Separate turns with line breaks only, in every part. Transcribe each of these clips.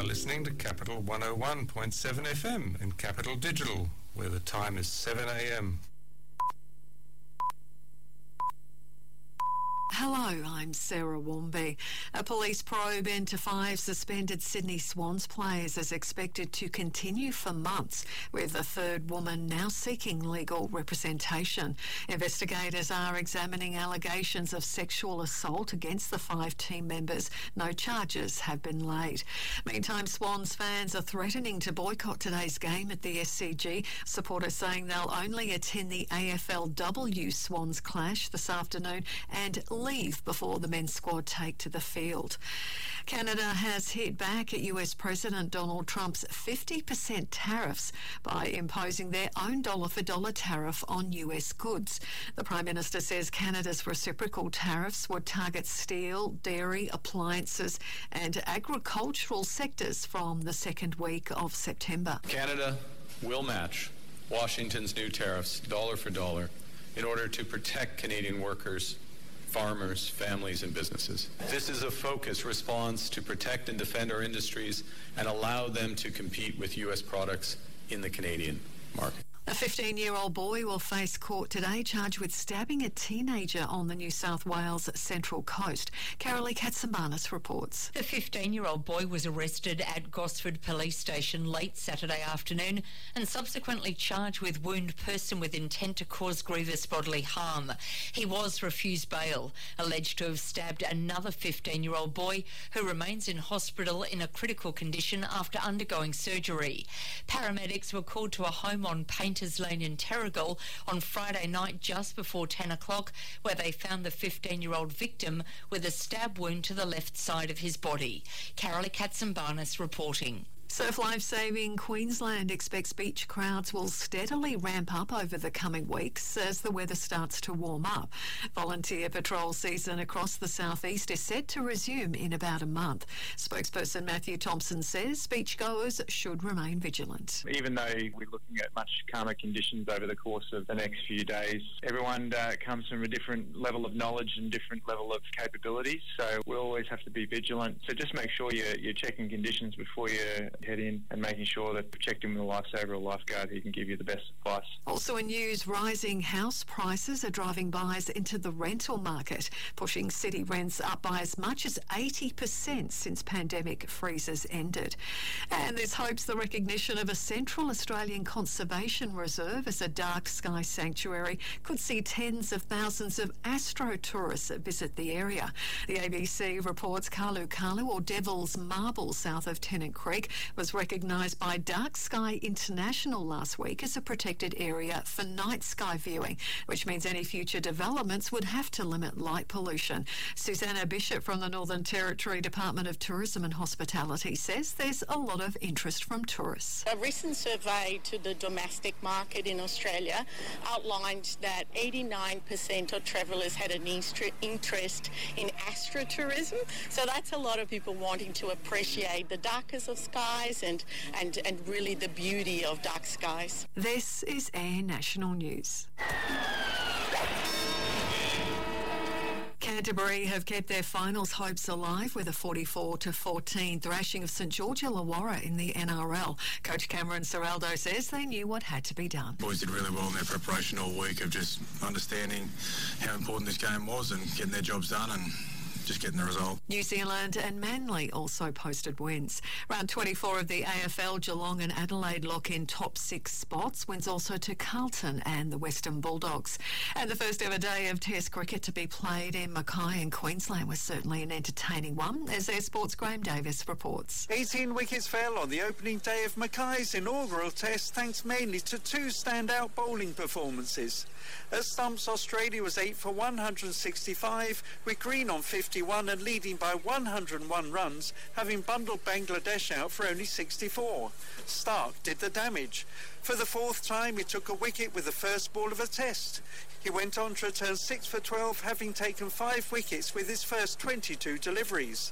are listening to Capital 101.7 FM and Capital Digital, where the time is 7 a.m.
Hello, I'm Sarah Warmby. A police probe into 5 suspended Sydney Swans players is expected to continue for months, with a third woman now seeking legal representation. Investigators are examining allegations of sexual assault against the 5 team members. No charges have been laid. Meantime, Swans fans are threatening to boycott today's game at the SCG. Supporters saying they'll only attend the AFLW Swans clash this afternoon and leave before the men's squad take to the field. Canada has hit back at US President Donald Trump's 50% tariffs by imposing their own dollar-for-dollar tariff on US goods. The Prime Minister says Canada's reciprocal tariffs would target steel, dairy, appliances and agricultural sectors from the second week of September.
Canada will match Washington's new tariffs dollar for dollar in order to protect Canadian workers, farmers, families and businesses. This is a focused response to protect and defend our industries and allow them to compete with U.S. products in the Canadian market.
A 15-year-old boy will face court today charged with stabbing a teenager on the New South Wales Central Coast. Carolee Katsambanis reports.
The 15-year-old boy was arrested at Gosford Police Station late Saturday afternoon and subsequently charged with wound person with intent to cause grievous bodily harm. He was refused bail, alleged to have stabbed another 15-year-old boy who remains in hospital in a critical condition after undergoing surgery. Paramedics were called to a home on Painters Lane in Terrigal on Friday night just before 10 o'clock, where they found the 15-year-old victim with a stab wound to the left side of his body. Carolee Katsambanis reporting.
Surf Life Saving Queensland expects beach crowds will steadily ramp up over the coming weeks as the weather starts to warm up. Volunteer patrol season across the southeast is set to resume in about a month. Spokesperson Matthew Thompson says beachgoers should remain vigilant.
Even though we're looking at much calmer conditions over the course of the next few days, everyone comes from a different level of knowledge and different level of capabilities, so we'll always have to be vigilant. So just make sure you're checking conditions before you head in and making sure that protecting the lifesaver or lifeguard who can give you the best advice.
Also in news, rising house prices are driving buyers into the rental market, pushing city rents up by as much as 80% since pandemic freezes ended. And there's hopes the recognition of a Central Australian Conservation Reserve as a dark sky sanctuary could see tens of thousands of astro tourists visit the area. The ABC reports Kalu Kalu, or Devil's Marble, south of Tennant Creek, was recognised by Dark Sky International last week as a protected area for night sky viewing, which means any future developments would have to limit light pollution. Susanna Bishop from the Northern Territory Department of Tourism and Hospitality says there's a lot of interest from tourists.
A recent survey to the domestic market in Australia outlined that 89% of travellers had an interest in astrotourism. So that's a lot of people wanting to appreciate the darkest of skies and really the beauty of dark skies.
This is Air National News. Canterbury have kept their finals hopes alive with a 44-14 thrashing of St George Illawarra in the NRL. Coach Cameron Ciraldo says they knew what had to be done.
Boys did really well in their preparation all week of just understanding how important this game was and getting their jobs done and just getting the result.
New Zealand and Manly also posted wins. Round 24 of the AFL, Geelong and Adelaide lock in top 6 spots. Wins also to Carlton and the Western Bulldogs. And the first ever day of Test cricket to be played in Mackay in Queensland was certainly an entertaining one, as Air Sports' Graham Davis reports.
18 wickets fell on the opening day of Mackay's inaugural Test, thanks mainly to 2 standout bowling performances. At stumps, Australia was 8 for 165, with Green on 51 and leading by 101 runs, having bundled Bangladesh out for only 64. Stark did the damage. For the 4th time, he took a wicket with the first ball of a Test. He went on to return 6 for 12, having taken 5 wickets with his first 22 deliveries.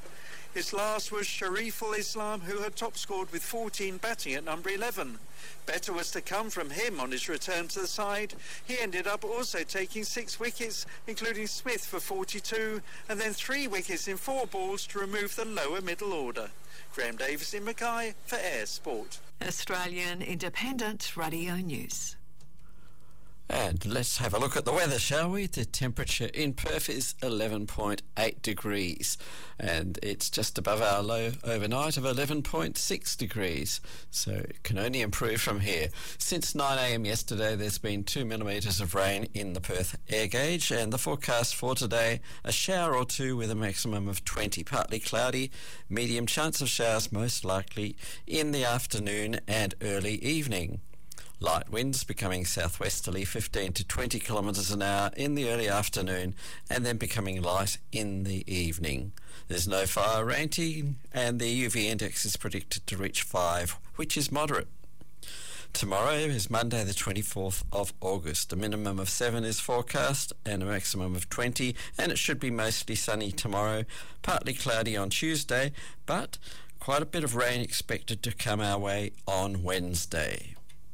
His last was Shariful Islam, who had top scored with 14, batting at number 11. Better was to come from him on his return to the side. He ended up also taking 6 wickets, including Smith for 42, and then 3 wickets in 4 balls to remove the lower middle order. Graham Davis in Mackay for Air Sport.
Australian Independent Radio News.
And let's have a look at the weather, shall we? The temperature in Perth is 11.8 degrees, and it's just above our low overnight of 11.6 degrees, so it can only improve from here. Since 9 a.m. yesterday, there's been 2 millimetres of rain in the Perth air gauge, and the forecast for today, a shower or two with a maximum of 20, partly cloudy, medium chance of showers most likely in the afternoon and early evening. Light winds becoming southwesterly 15 to 20 kilometres an hour in the early afternoon and then becoming light in the evening. There's no fire rating and the UV index is predicted to reach 5, which is moderate. Tomorrow is Monday the 24th of August. A minimum of 7 is forecast and a maximum of 20, and it should be mostly sunny tomorrow, partly cloudy on Tuesday, but quite a bit of rain expected to come our way on Wednesday.